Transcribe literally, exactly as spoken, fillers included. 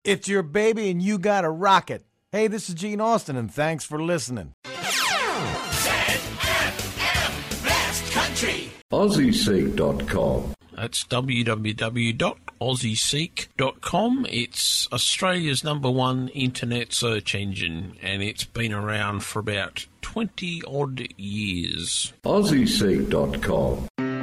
It's your baby and you gotta rock it. Hey, this is Gene Austin, and thanks for listening. Aussie Seek dot com. That's w w w dot aussie seek dot com. It's Australia's number one internet search engine, and it's been around for about twenty odd years. Aussie Seek dot com.